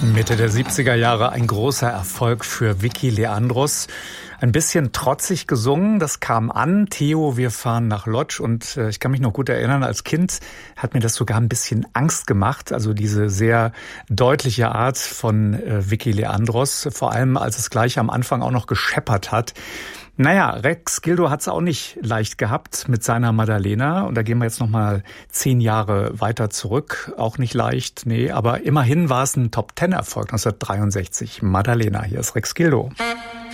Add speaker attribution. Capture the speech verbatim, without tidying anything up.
Speaker 1: Mitte der siebziger Jahre ein großer Erfolg für Vicky Leandros. Ein bisschen trotzig gesungen, das kam an. Theo, wir fahren nach Lodz, und äh, ich kann mich noch gut erinnern, als Kind hat mir das sogar ein bisschen Angst gemacht. Also diese sehr deutliche Art von äh, Vicky Leandros, vor allem als es gleich am Anfang auch noch gescheppert hat. Naja, Rex Gildo hat es auch nicht leicht gehabt mit seiner Maddalena. Und da gehen wir jetzt noch mal zehn Jahre weiter zurück. Auch nicht leicht, nee. Aber immerhin war es ein Top-Ten-Erfolg neunzehnhundertdreiundsechzig. Maddalena, hier ist Rex Gildo.